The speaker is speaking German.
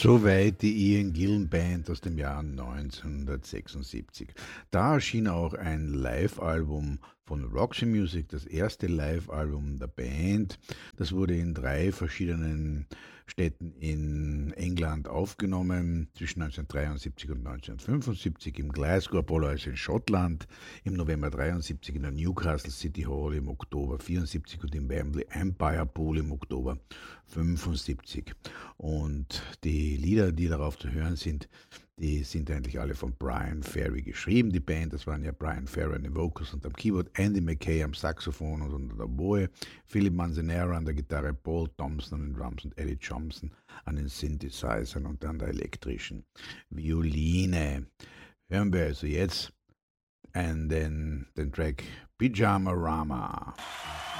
Soweit die Ian Gillan Band aus dem Jahr 1976. Da erschien auch ein Live-Album von Roxy Music, das erste Live-Album der Band. Das wurde in 3 verschiedenen Städten in England aufgenommen, zwischen 1973 und 1975 im Glasgow Apollo, also in Schottland, im November 73 in der Newcastle City Hall im Oktober 74 und im Wembley Empire Pool im Oktober 75. Und die Lieder, die darauf zu hören sind, die sind eigentlich alle von Brian Ferry geschrieben. Die Band, das waren ja Brian Ferry an den Vocals und am Keyboard, Andy McKay am Saxophon und an der Oboe, Philip Manzanera an der Gitarre, Paul Thompson an den Drums und Eddie Johnson an den Synthesizern und an der elektrischen Violine. Hören wir also jetzt den Track Pyjama Rama.